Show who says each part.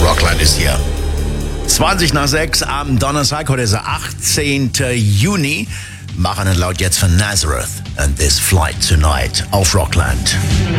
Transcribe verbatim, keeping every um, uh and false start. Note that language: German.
Speaker 1: Rockland ist hier. zwanzig nach sechs am Donnerstag, heute ist der achtzehnten Juni. Machen laut jetzt von Nazareth and This Flight Tonight auf Rockland.